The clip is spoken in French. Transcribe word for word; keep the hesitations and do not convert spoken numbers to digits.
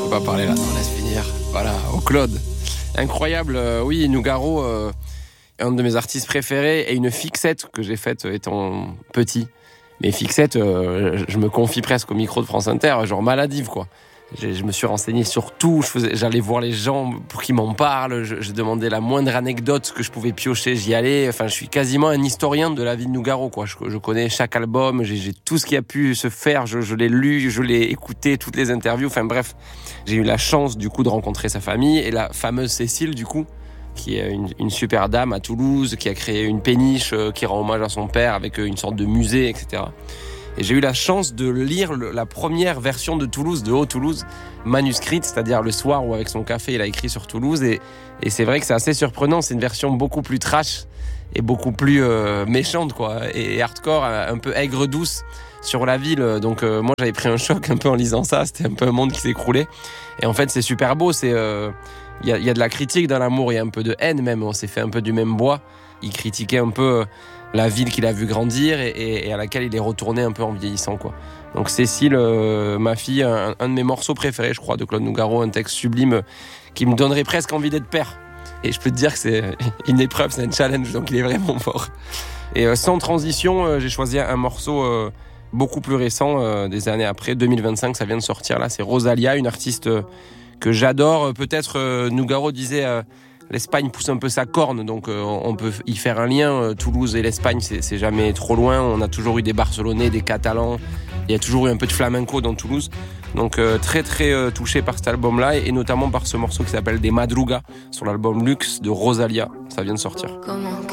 pas parler là, on laisse finir. Voilà, au Claude. Incroyable, euh, oui, Nougaro, euh, un de mes artistes préférés, et une fixette que j'ai faite étant petit. Mais fixette, euh, je me confie presque au micro de France Inter, genre maladive, quoi. Je, je me suis renseigné sur tout, je faisais, j'allais voir les gens pour qu'ils m'en parlent, je, je demandais la moindre anecdote que je pouvais piocher, j'y allais. Enfin, je suis quasiment un historien de la vie de Nougaro, quoi. Je, je connais chaque album, j'ai, j'ai tout ce qui a pu se faire, je, je l'ai lu, je l'ai écouté, toutes les interviews. Enfin bref, j'ai eu la chance du coup de rencontrer sa famille et la fameuse Cécile, du coup, qui est une, une super dame à Toulouse, qui a créé une péniche euh, qui rend hommage à son père avec euh, une sorte de musée, et cetera. Et j'ai eu la chance de lire le, la première version de Toulouse, de Haut-Toulouse, manuscrite, c'est-à-dire le soir où avec son café il a écrit sur Toulouse. Et, et c'est vrai que c'est assez surprenant, c'est une version beaucoup plus trash et beaucoup plus euh, méchante, quoi, et, et hardcore, un peu aigre-douce sur la ville. Donc euh, moi j'avais pris un choc un peu en lisant ça, c'était un peu un monde qui s'écroulait. Et en fait c'est super beau, c'est... Euh, Il y, a, il y a de la critique dans l'amour, il y a un peu de haine même, on s'est fait un peu du même bois. Il critiquait un peu la ville qu'il a vu grandir et, et, et à laquelle il est retourné un peu en vieillissant, quoi. Donc Cécile, euh, ma fille, un, un de mes morceaux préférés, je crois, de Claude Nougaro, un texte sublime qui me donnerait presque envie d'être père. Et je peux te dire que c'est une épreuve, c'est un challenge, donc il est vraiment fort. Et euh, sans transition, euh, j'ai choisi un morceau euh, beaucoup plus récent, euh, des années après, deux mille vingt-cinq, ça vient de sortir là, c'est Rosalia, une artiste... Euh, que j'adore. Peut-être euh, Nougaro disait euh, l'Espagne pousse un peu sa corne, donc euh, on peut y faire un lien. euh, Toulouse et l'Espagne, c'est, c'est jamais trop loin. On a toujours eu des Barcelonais, des Catalans, il y a toujours eu un peu de flamenco dans Toulouse, donc euh, très très euh, touché par cet album là, et, et notamment par ce morceau qui s'appelle Des Madrugas sur l'album Luxe de Rosalia, ça vient de sortir. Comment